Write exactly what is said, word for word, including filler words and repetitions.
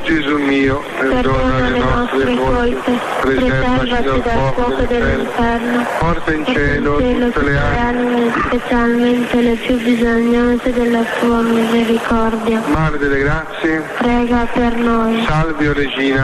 Gesù mio, perdona le nostre colpe, preservaci dal fuoco dell'inferno, porta in cielo tutte le anime, specialmente le più bisognose della tua misericordia. Madre delle grazie, prega per noi. Salve o Regina